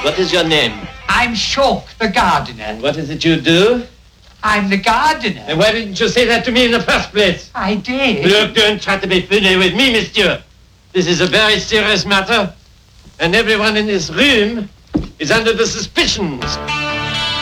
What is your name? I'm Shawk, the gardener. And what is it you do? I'm the gardener. And why didn't you say that to me in the first place? I did. Look, don't try to be funny with me, monsieur. This is a very serious matter, and everyone in this room is under the suspicions